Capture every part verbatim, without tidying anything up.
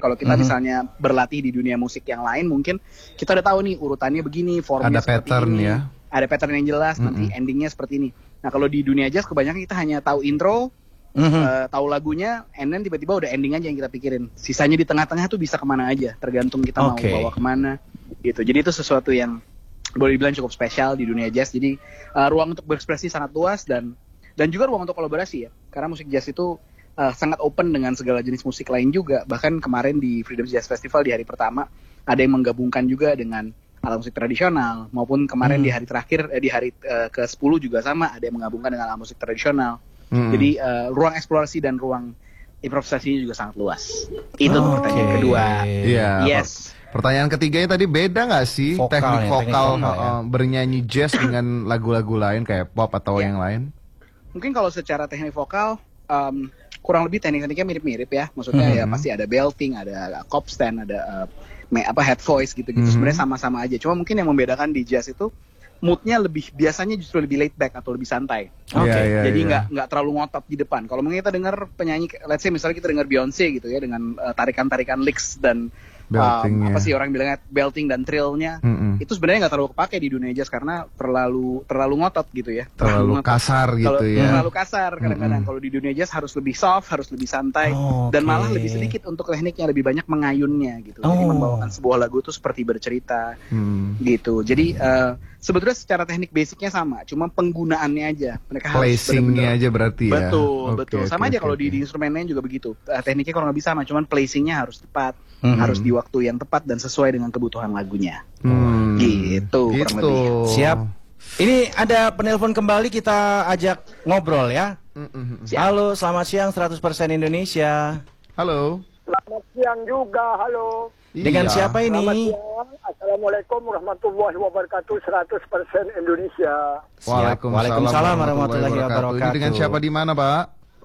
Kalau kita Mhm. misalnya berlatih di dunia musik yang lain, mungkin kita udah tahu nih urutannya begini, formnya Ada seperti pattern ini, ya. ada pattern yang jelas, nanti Mm-mm. endingnya seperti ini. Nah kalau di dunia jazz kebanyakan kita hanya tahu intro, Mhm. eh, tahu lagunya, and then tiba-tiba udah ending aja yang kita pikirin. Sisanya di tengah-tengah tuh bisa kemana aja, tergantung kita Oke. mau bawa kemana, gitu. Jadi itu sesuatu yang boleh dibilang cukup spesial di dunia jazz. Jadi eh, ruang untuk berekspresi sangat luas dan dan juga ruang untuk kolaborasi ya. Karena musik jazz itu eh, sangat open dengan segala jenis musik lain juga. Bahkan kemarin di Freedom Jazz Festival di hari pertama ada yang menggabungkan juga dengan alat musik tradisional, maupun kemarin Hmm. di hari terakhir eh, di hari eh, ke sepuluh juga sama, ada yang menggabungkan dengan alat musik tradisional. Mm-mm. Jadi eh, ruang eksplorasi dan ruang improvisasinya juga sangat luas. Itu untuk Oke. pertanyaan kedua. Iya. Yes. Pertanyaan ketiganya tadi beda nggak sih Vokal teknik ya, teknik vokal vokal ya. uh, bernyanyi jazz dengan lagu-lagu lain kayak pop atau Iya. yang lain? Mungkin kalau secara teknik vokal um, kurang lebih teknik-tekniknya mirip-mirip ya. Maksudnya Mhm. ya pasti ada belting, ada cop stand, ada uh, me- apa head voice gitu-gitu. Mhm. Sebenarnya sama-sama aja. Cuma mungkin yang membedakan di jazz itu moodnya lebih biasanya justru lebih laid back atau lebih santai. Oke. Iya, iya, Jadi iya. nggak nggak terlalu ngotot di depan. Kalau mungkin kita dengar penyanyi, let's say misalnya kita dengar Beyonce gitu ya dengan uh, tarikan-tarikan licks dan um, Beltingnya. apa sih orang bilangnya belting dan trillnya. Mm-mm. Itu sebenarnya nggak terlalu kepake di dunia jazz karena terlalu terlalu ngotot gitu ya. Terlalu ngotot. kasar gitu Kalau ya. terlalu kasar kadang-kadang. Mm-mm. Kalau di dunia jazz harus lebih soft, harus lebih santai, Oh, dan oke. malah lebih sedikit untuk tekniknya, lebih banyak mengayunnya gitu. Jadi Oh. membawakan sebuah lagu itu seperti bercerita Hmm. gitu. Jadi eh, sebetulnya secara teknik basicnya sama, cuma penggunaannya aja. Mereka harus Placingnya benar-benar- aja berarti ya. Betul, Oke, betul. oke, Sama aja oke, kalau di, oke. di instrumen lain juga begitu. Eh, tekniknya kalau nggak bisa sama, cuman placingnya harus tepat, Mhm. harus di waktu yang tepat dan sesuai dengan kebutuhan lagunya. Hmm. Gitu, kurang Gitu. lebih. Siap. Ini ada penelpon kembali, kita ajak ngobrol ya. Mm-mm. Siap. Halo, selamat siang seratus persen Indonesia. Halo. Selamat siang juga, halo. Dengan Iya. siapa Selamat ini? siang, Assalamualaikum warahmatullahi wabarakatuh, seratus persen Indonesia. Siap. Waalaikumsalam warahmatullahi wabarakatuh. Ini dengan siapa di mana, Pak?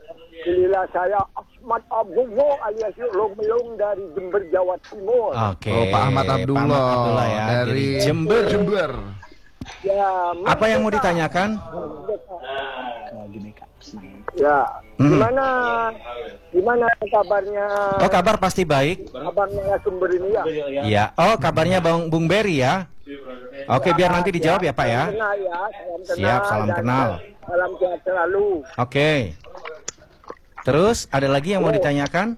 Inilah saya Ahmad Abdullah alias Long Melong dari Jember, Jawa Timur. Oke. Oh, Pak Ahmad Abdullah, Pak Ahmad Abdullah ya, dari Jember. Jember. Ya, Apa yang mau ditanyakan? Gini, Kak. Ya, Hmm. gimana gimana kabarnya? Oh, kabar pasti baik. Kabarnya sumber ini ya. Iya. Oh, kabarnya Bang Bung Berry ya. Oke, biar nanti dijawab ya, Pak ya. Salam kenal ya, salam kenal. Siap, salam dan kenal. Salam sehat selalu. Oke. Terus ada lagi yang mau ditanyakan?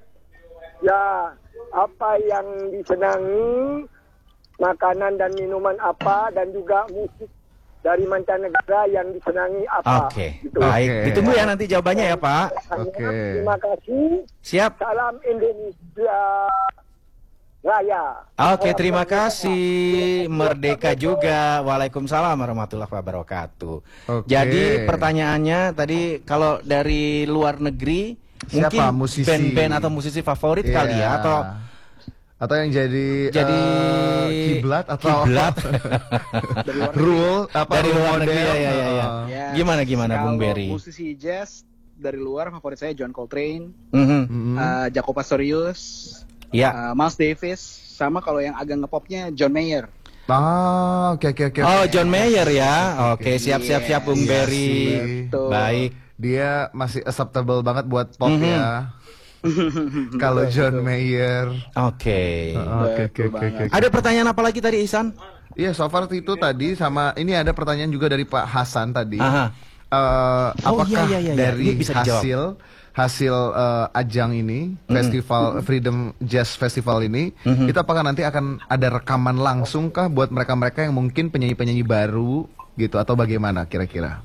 Ya, apa yang disenangi, makanan dan minuman apa, dan juga musik dari mancanegara yang disenangi apa. Oke. Gitu. Baik, Oke. ditunggu ya nanti jawabannya ya, Pak. Hanya Oke. Terima kasih. Siap. Salam Indonesia Raya. Oke, terima kasih. Merdeka juga. Waalaikumsalam warahmatullahi wabarakatuh. Oke. Jadi pertanyaannya tadi kalau dari luar negeri Siapa mungkin musisi? band-band atau musisi favorit Iya. kali ya, atau atau yang jadi jadi eh, kiblat atau kiblat rule apa dari role luar model? negeri ya, ya, ya, ya. Oh. Yes. Gimana gimana Bung Kalau Berry? musisi jazz dari luar favorit saya John Coltrane, Mhm. Mm-mm. uh, Jaco Pastorius, Ya. uh, Miles Davis, sama kalau yang agak ngepopnya John Mayer. Ah, oke oke oke. Oh, John Mayer ya. Oke, siap-siap siap Bung Iya Berry. sih. Betul. Baik. Dia masih acceptable banget buat pop Mhm. ya. Kalau John Mayer. Oke. Oh, Oke oke Betul oke banget. oke. Ada pertanyaan apa lagi tadi, Ihsan? Iya, so far itu tadi sama ini ada pertanyaan juga dari Pak Hasan tadi. Aha. Eh, Oh, apakah iya, iya, iya. dari Ini bisa dijawab. hasil hasil eh, ajang ini, festival Freedom Jazz Festival ini, Mhm. itu apakah nanti akan ada rekaman langsung kah buat mereka-mereka yang mungkin penyanyi-penyanyi baru gitu atau bagaimana kira-kira?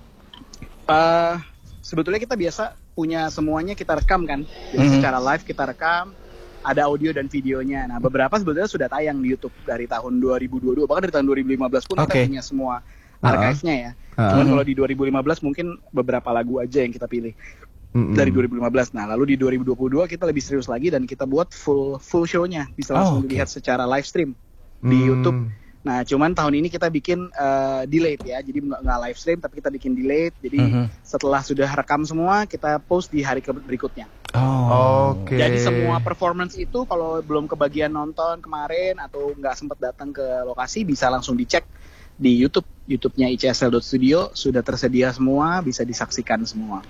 Uh, sebetulnya kita biasa punya semuanya kita rekam kan. Jadi Mhm. secara live kita rekam, ada audio dan videonya. Nah, beberapa sebetulnya sudah tayang di YouTube dari tahun dua ribu dua puluh dua, bahkan dari tahun dua ribu lima belas pun Oke. kita punya semua archive-nya ya. Uh-huh. Cuman Mhm. kalau di dua ribu lima belas mungkin beberapa lagu aja yang kita pilih Mm-mm. dari dua ribu lima belas. Nah, lalu di dua ribu dua puluh dua kita lebih serius lagi dan kita buat full full show-nya, bisa langsung Oh, oke. dilihat secara live stream di Hmm. YouTube. Nah, cuman tahun ini kita bikin uh, delayed ya, jadi nggak nggak live stream tapi kita bikin delayed. Jadi Mhm. setelah sudah rekam semua, kita post di hari ke- berikutnya. Oh. Oke. Jadi semua performance itu kalau belum kebagian nonton kemarin atau nggak sempat datang ke lokasi, bisa langsung dicek di YouTube. YouTube-nya I C S L dot studio sudah tersedia semua, bisa disaksikan semua.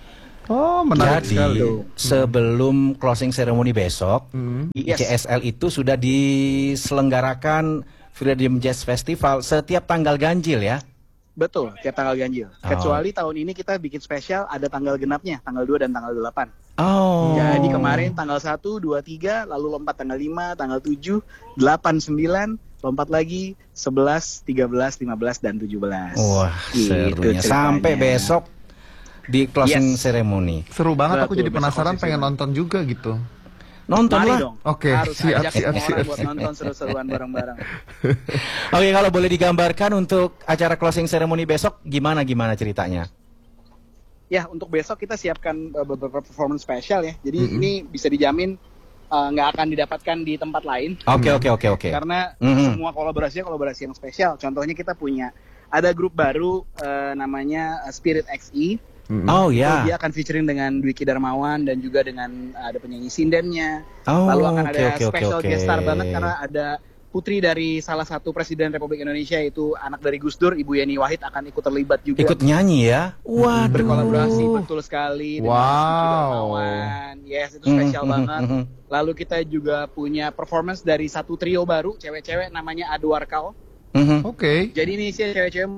Oh, menarik Jadi sekali. sebelum closing ceremony besok, Hmm. di Yes. I C S L itu sudah diselenggarakan Freedom Jazz Festival setiap tanggal ganjil ya. Betul, tiap tanggal ganjil. Oh. Kecuali tahun ini kita bikin spesial ada tanggal genapnya, tanggal dua dan tanggal delapan. Oh. Jadi kemarin tanggal satu, dua, tiga, lalu lompat tanggal lima, tanggal tujuh, delapan, sembilan, lompat lagi sebelas, tiga belas, lima belas, dan tujuh belas. Wah, Gitu serunya. ceritanya. Sampai besok di closing Yes. ceremony. Seru banget, aku Betul, jadi besok penasaran konser pengen sih. nonton juga gitu. Nonton Mari lah. dong. Oke, Harus siap, ajak siap, semua siap, orang buat siap. nonton seru-seruan bareng-bareng. Oke, kalau boleh digambarkan untuk acara closing ceremony besok gimana gimana ceritanya? Ya, untuk besok kita siapkan uh, beberapa performance spesial ya. Jadi Mm-mm. ini bisa dijamin uh, nggak akan didapatkan di tempat lain. Oke, oke, oke, oke. Karena Mhm. semua kolaborasinya kolaborasi yang spesial. Contohnya kita punya ada grup baru uh, namanya uh, Spirit X E. Mm-mm. Oh Itu ya. Dia akan featuring dengan Dwiki Darmawan dan juga dengan uh, ada penyanyi sindennya. Oh, Lalu akan oke, ada oke, oke, special oke. guest star banget karena ada putri dari salah satu presiden Republik Indonesia, itu anak dari Gus Dur, Ibu Yeni Wahid, akan ikut terlibat juga. Ikut nyanyi ya? Waduh. Berkolaborasi, betul sekali dengan Wow. Dwiki Darmawan. Yes, itu spesial Mhm, banget. mhm. Lalu kita juga punya performance dari satu trio baru, cewek-cewek, namanya Aduarkal. Mhm. Oke. Jadi ini sih cewek-cewek.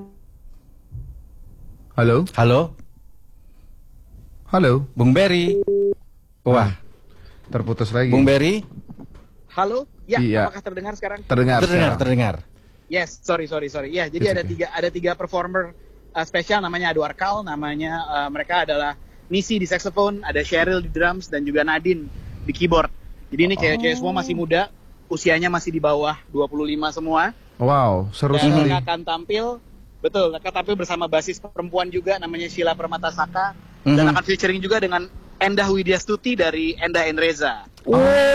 Halo? Halo, Halo? Bung Berry. Wah, Terputus lagi. Bung Berry, Halo? Ya, Iya. apakah terdengar sekarang? Terdengar. terdengar, sekarang. terdengar. Yes, sorry, sorry, sorry. Ya, jadi It's ada okay. tiga ada tiga performer uh, spesial, namanya Aduarkal, namanya uh, mereka adalah Nisi di saxophone, ada Cheryl di drums, dan juga Nadine di keyboard. Jadi ini cewek-cewek semua masih muda, usianya masih di bawah dua puluh lima semua. Wow, seru Dan sekali. mereka akan tampil, betul, mereka tampil bersama basis perempuan juga, namanya Sheila Permatasaka, dan Mhm. akan featuring juga dengan Endah Widyastuti dari Endah and Reza. Oh,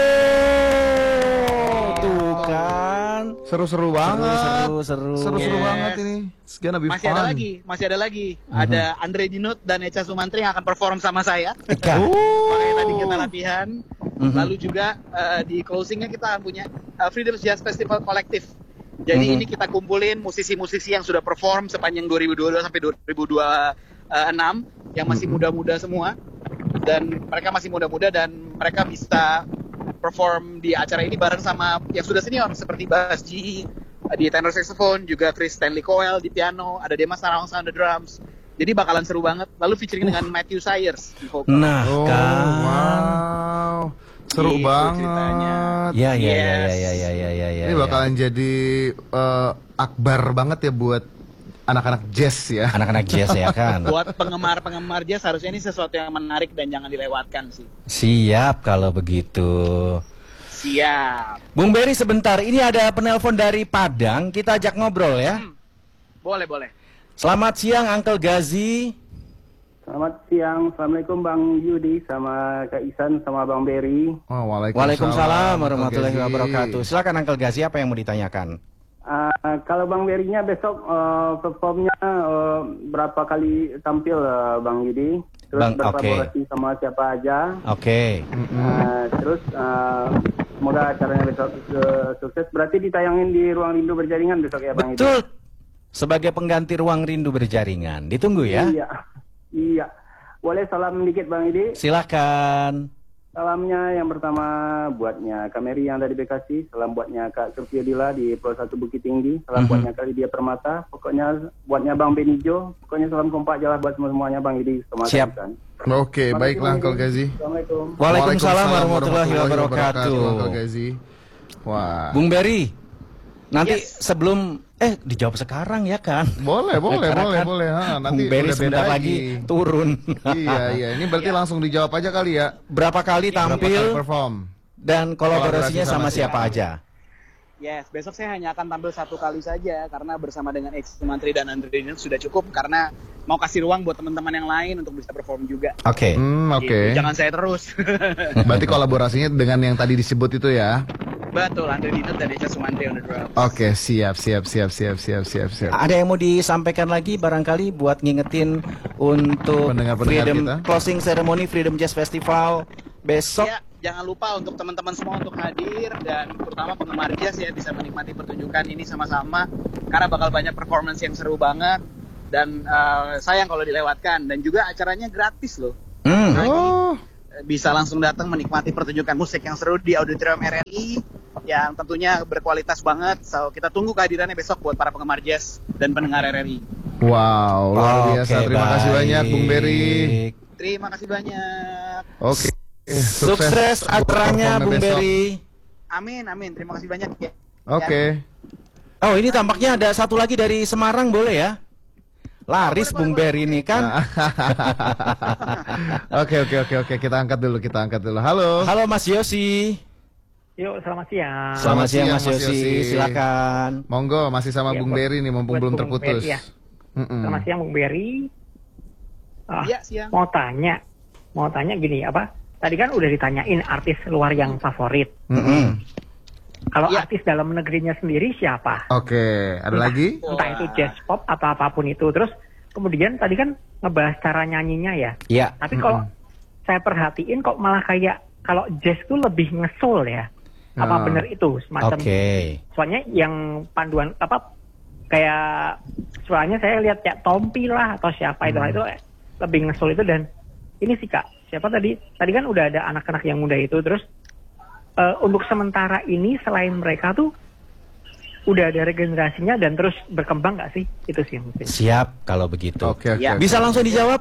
tuh kan. Seru-seru banget. Seru, seru, seru. Seru-seru Yes. banget ini. It's gonna be Masih fun. ada lagi, masih ada lagi. Ada Andre Dinut dan Echa Sumantri yang akan perform sama saya. Eka. Makanya tadi kita latihan. Mhm. Lalu juga uh, di closingnya kita akan punya uh, Freedom Jazz Festival Collective. Jadi Mhm. ini kita kumpulin musisi-musisi yang sudah perform sepanjang dua ribu dua puluh dua sampai dua ribu dua puluh enam yang masih muda-muda semua, dan mereka masih muda-muda dan mereka bisa perform di acara ini bareng sama yang sudah senior seperti Bas G di tenor saxophone, juga Chris Stanley Coel di piano, ada Demas Sarawangsa on the drums. Jadi bakalan seru banget. Lalu featuring dengan Matthew Sayers di vokal. Nah, Oh, kan. wow. Seru Gitu banget. ceritanya. Ya, ya, ya, Yes. ya, ya, ya, ya, ya. Ini bakalan jadi eh, akbar banget ya buat anak-anak jazz ya. anak-anak jazz ya kan. Buat penggemar-penggemar jazz harusnya ini sesuatu yang menarik dan jangan dilewatkan sih. Siap kalau begitu. Siap. Bung Berry sebentar, ini ada penelpon dari Padang, kita ajak ngobrol ya. Boleh, boleh. Selamat siang Uncle Gazi. Selamat siang, Assalamualaikum Bang Yudi, sama Kak Isan, sama Bang Berry. Oh, waalaikumsalam. Waalaikumsalam warahmatullahi Uncle Gazi. wabarakatuh. Silakan Uncle Gazi, apa yang mau ditanyakan? Uh, kalau Bang Berry-nya besok uh, performnya uh, berapa kali tampil uh, Bang Yudi? Terus Bang, berkolaborasi sama siapa aja? Oke. Uh, terus uh, semoga acaranya besok uh, sukses. Berarti ditayangin di Ruang Rindu Berjaringan besok ya Bang Yudi? Betul. Sebagai pengganti Ruang Rindu Berjaringan. Ditunggu ya. Iya, iya. Boleh salam dikit Bang Yudi? Silakan. Salamnya yang pertama buatnya Kak Mary yang ada di Bekasi, salam buatnya Kak Surfiodila di Pulau Satu Bukit Tinggi, salam Mhm. buatnya Kak Lydia Permata, pokoknya buatnya Bang Benijo, pokoknya salam kompak jalan buat semua-semuanya Bang Yudi, sama Siap. Kak Isan. Oke, Terima baiklah kasih, Uncle Bang Gazi. Yudi. Assalamualaikum. Waalaikumsalam warahmatullahi wabarakatuh. Uncle Gazi. Wah. Bung Berry, nanti Yes. sebelum eh dijawab sekarang ya kan? Boleh, boleh, Karena boleh, kan boleh. Ha, nanti Bung Berry udah beda sebentar lagi turun. Iya, iya. Ini berarti langsung dijawab aja kali ya. Berapa kali Berapa kali tampil perform? dan kolaborasinya Kolaborasi sama sama siapa aja? Yes, besok saya hanya akan tampil satu kali saja karena bersama dengan Ex Sumantri dan Andre Dinut sudah cukup, karena mau kasih ruang buat teman-teman yang lain untuk bisa perform juga. Oke. Hmm, oke. Gitu, jangan saya terus. Berarti kolaborasinya dengan yang tadi disebut itu ya. Betul, Andre Dinut dan Ex Sumantri on the drums. Oke, siap, siap, siap, siap, siap, siap, siap. Ada yang mau disampaikan lagi barangkali buat ngingetin untuk Pendengar-pendengar Freedom kita? closing ceremony Freedom Jazz Festival besok. Ya, jangan lupa untuk teman-teman semua untuk hadir, dan terutama penggemar jazz ya bisa menikmati pertunjukan ini sama-sama karena bakal banyak performance yang seru banget, dan uh, sayang kalau dilewatkan, dan juga acaranya gratis loh. Hmm. Oh. Bisa langsung datang menikmati pertunjukan musik yang seru di Auditorium R R I yang tentunya berkualitas banget. So kita tunggu kehadirannya besok buat para penggemar jazz dan pendengar R R I. Wow, luar biasa. Oke, Terima kasih baik. banyak Bung Berry. Terima kasih banyak. Oke. Sukses buat acaranya performnya Bung besok. Berry. Amin, amin. Terima kasih banyak ya. Oke. Oh, ini tampaknya ada satu lagi dari Semarang, boleh ya? Laris boleh, Bung boleh, Berry ini kan. Oke oke oke oke kita angkat dulu kita angkat dulu. Halo. Halo Mas Yosi. Yuk, selamat siang. Selamat siang Mas siang, Mas Yosi. Yosi. Silakan. Monggo masih sama Ya, Bung buat- Berry nih mumpung buat belum Bung terputus. Berry, ya. Mm-mm. Selamat siang Bung Berry. Ah, Iya, siang. mau tanya, mau tanya gini apa? Tadi kan udah ditanyain artis luar yang favorit. Mm-mm. Kalau Iya. artis dalam negerinya sendiri siapa? Oke, ada lagi? Entah itu jazz pop atau apapun itu. Terus kemudian tadi kan ngebahas cara nyanyinya ya. Ya. Tapi kalau saya perhatiin kok malah kayak kalau jazz tuh lebih ngesoul ya. Apa Ah. bener itu semacam? Oke. Soalnya yang panduan apa kayak soalnya saya lihat kayak Tompi lah atau siapa itu Hmm. itu lebih ngesoul itu. Dan ini sih Kak, siapa tadi? Tadi kan udah ada anak-anak yang muda itu. Terus eh, untuk sementara ini selain mereka tuh udah ada regenerasinya dan terus berkembang nggak sih? Itu sih mungkin. Siap kalau begitu. Oke oke. Ya. oke. Bisa langsung dijawab?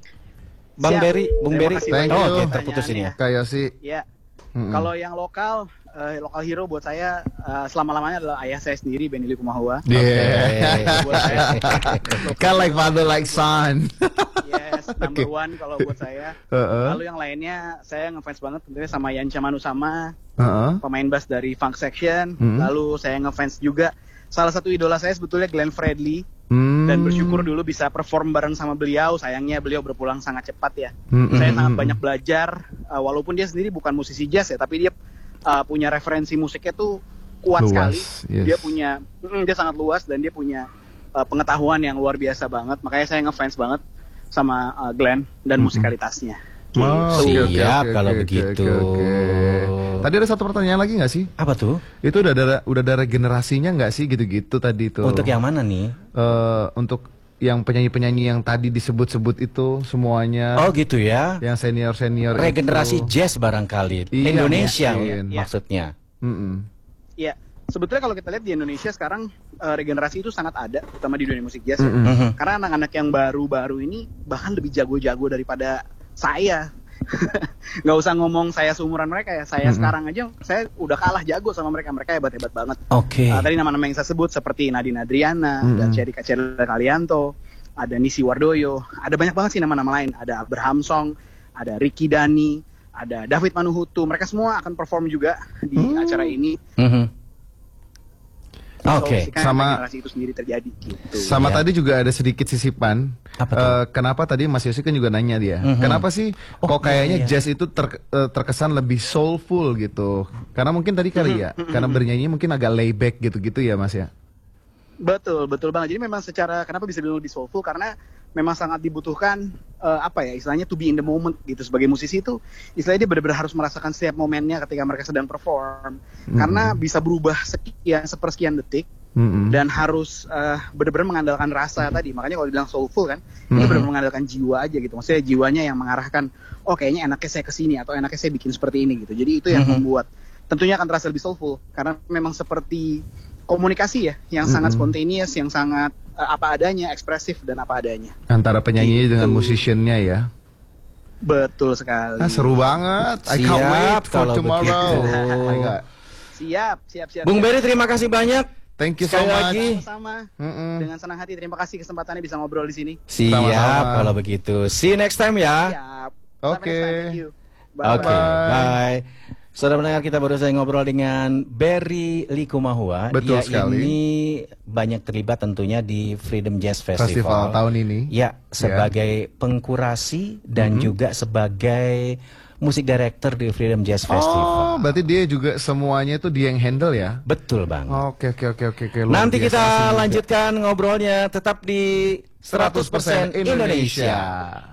Bang Siap. Berry, Bung Terima Berry. kasih banyak Oh, oke, pertanyaannya. terputus ini ya. Kayak sih. Ya. Mm-mm. Kalau yang lokal, eh, lokal hero buat saya eh, selama-lamanya adalah ayah saya sendiri, Benny Likumahua. Yeah. Buat saya, Kan like father like son. yes, number one kalau buat saya. Heeh. Lalu yang lainnya, saya ngefans banget tentunya sama Yancha Manusama, Heeh. pemain bass dari Funk Section. Hmm. Lalu saya ngefans juga salah satu idola saya sebetulnya Glenn Fredly. Hmm. Dan bersyukur dulu bisa perform bareng sama beliau. Sayangnya beliau berpulang sangat cepat ya. Hmm, Saya hmm, sangat hmm. banyak belajar, uh, walaupun dia sendiri bukan musisi jazz ya, tapi dia uh, punya referensi musiknya tuh kuat Luas, sekali. yes. Dia punya, mm, dia sangat luas dan dia punya uh, pengetahuan yang luar biasa banget. Makanya saya ngefans banget sama uh, Glenn dan Hmm, musikalitasnya. Oh, Siap oke, oke, oke, kalau oke, begitu. oke, oke. Tadi ada satu pertanyaan lagi nggak sih? Apa tuh? Itu udah ada udah ada regenerasinya nggak sih gitu-gitu tadi tuh? Untuk yang mana nih? Eh, untuk yang penyanyi-penyanyi yang tadi disebut-sebut itu semuanya. Oh gitu ya. Yang senior-senior Regenerasi itu. jazz barangkali. Iya, Indonesia mungkin. maksudnya. Mm-mm. Ya, sebetulnya kalau kita lihat di Indonesia sekarang uh, regenerasi itu sangat ada, terutama di dunia musik jazz. ya. Mm-mm. Mhm. Karena anak-anak yang baru-baru ini bahkan lebih jago-jago daripada saya. Nggak usah ngomong saya seumuran mereka ya. Saya Mm-mm. sekarang aja, saya udah kalah jago sama mereka. Mereka hebat-hebat banget. Oke. Uh, tadi nama-nama yang saya sebut seperti Nadine Adriana, Mm-mm. ada Cherry Kacera Kalianto, ada Nisi Wardoyo, ada banyak banget sih nama-nama lain. Ada Abraham Song, ada Ricky Dani, ada David Manuhutu. Mereka semua akan perform juga di Hmm. acara ini. Mhm. Oke. So, kan Sama- regenerasi itu sendiri terjadi. Gitu. Sama Iya. tadi juga ada sedikit sisipan. Apa tuh? Eh, kenapa tadi Mas Yosi kan juga nanya dia. Mhm. Kenapa sih Oh, kok kayaknya iya, iya. jazz itu ter- eh, terkesan lebih soulful gitu? Karena mungkin tadi kali ya, karena bernyanyi mungkin agak layback gitu-gitu ya Mas ya. Betul, betul banget. Jadi memang secara kenapa bisa dibilang lebih soulful karena memang sangat dibutuhkan eh, apa ya istilahnya to be in the moment gitu sebagai musisi itu istilahnya dia benar-benar harus merasakan setiap momennya ketika mereka sedang perform karena bisa berubah sekian sepersekian detik Mm-mm. dan harus eh, benar-benar mengandalkan rasa tadi. Makanya kalau dibilang soulful kan itu Mhm. benar-benar mengandalkan jiwa aja gitu. Maksudnya jiwanya yang mengarahkan oh kayaknya enaknya saya kesini atau enaknya saya bikin seperti ini gitu. Jadi itu yang Mhm. membuat tentunya akan terasa lebih soulful karena memang seperti komunikasi ya yang sangat Mm-mm. spontaneous, yang sangat eh, apa adanya, ekspresif dan apa adanya. Antara penyanyi Gitu. dengan musiciannya ya. Betul sekali. Ah, seru banget. I can't Siap, wait for kalau tomorrow. begitu. Oh my God. Siap, siap, siap. Bung siap. Berry terima kasih banyak. Thank you so Sekali much. lagi. Sama-sama. Mm-mm. Dengan senang hati terima kasih kesempatannya bisa ngobrol di sini. Siap Sama-sama. kalau begitu. See you next time ya. Siap. Oke. Sampai next time. Thank you. Oke, Bye-bye. bye. Saudara pendengar, kita baru saja ngobrol dengan Berry Likumahua. Betul Dia sekali. ini banyak terlibat tentunya di Freedom Jazz Festival Festival. tahun ini. Ya, sebagai pengkurasi dan Mhm. juga sebagai musik director di Freedom Jazz Oh, Festival. berarti dia juga semuanya itu dia yang handle ya? Betul bang. Oke, oke, oke, oke. oke. Luar Nanti biasa kita sih juga. lanjutkan ngobrolnya tetap di seratus persen Indonesia.